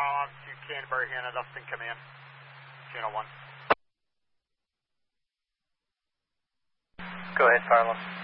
Farlow to Canterbury here, Dustin, come in. Channel 1. Go ahead, Farlow.